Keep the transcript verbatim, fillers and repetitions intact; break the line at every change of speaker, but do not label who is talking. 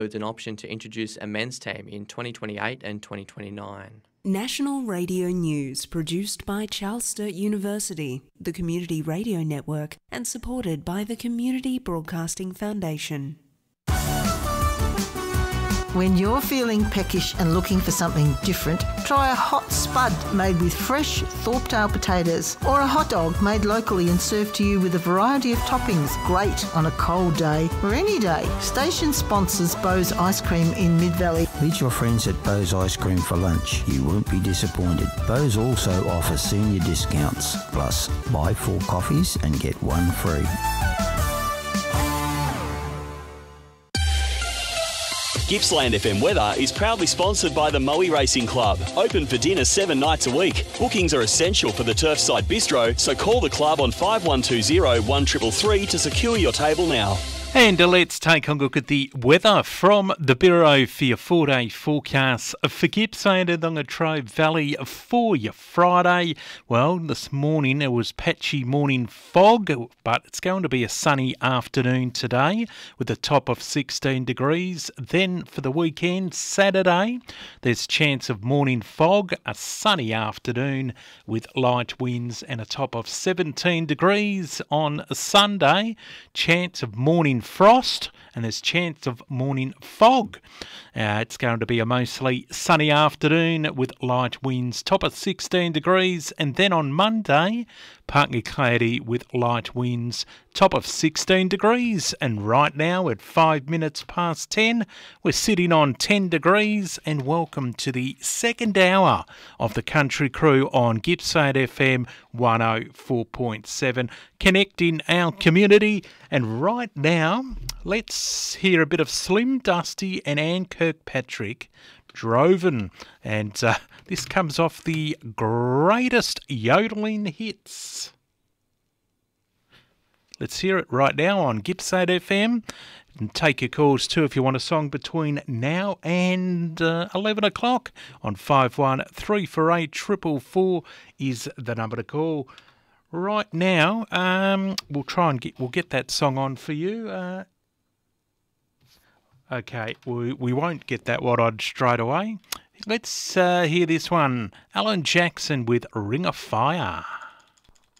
With an option to introduce a men's team in twenty twenty-eight and twenty twenty-nine.
National Radio News, produced by Charles Sturt University, the Community Radio Network, and supported by the Community Broadcasting Foundation.
When you're feeling peckish and looking for something different, try a hot spud made with fresh Thorpetail potatoes, or a hot dog made locally and served to you with a variety of toppings. Great on a cold day or any day. Station sponsors Bo's Ice Cream in Mid-Valley.
Meet your friends at Bo's Ice Cream for lunch. You won't be disappointed. Bo's also offers senior discounts. Plus, buy four coffees and get one free.
Gippsland F M weather is proudly sponsored by the Moe Racing Club. Open for dinner seven nights a week. Bookings are essential for the Turfside Bistro, so call the club on five one two zero, one three three three to secure your table now.
And let's take a look at the weather from the Bureau for your four-day forecast for Gippsland and the Latrobe Valley for your Friday. Well, this morning it was patchy morning fog, but it's going to be a sunny afternoon today with a top of sixteen degrees. Then for the weekend, Saturday, there's chance of morning fog, a sunny afternoon with light winds and a top of seventeen degrees. On Sunday, chance of morning frost and there's chance of morning fog. Uh, it's going to be a mostly sunny afternoon with light winds, top of sixteen degrees, and then on Monday, partly cloudy with light winds, top of sixteen degrees. And right now at five minutes past ten, we're sitting on ten degrees. And welcome to the second hour of the Country Crew on Gippsland F M one oh four point seven, connecting our community. And right now, let's hear a bit of Slim Dusty and Anne Kirkpatrick, Droven. And uh, this comes off the greatest yodeling hits. Let's hear it right now on Gippsland F M. And take your calls too if you want a song between now and uh, eleven o'clock on five one three four eight four four four is the number to call. Right now, um, we'll try and get we'll get that song on for you. Uh, okay, we we won't get that one on straight away. Let's uh, hear this one. Alan Jackson with Ring of Fire.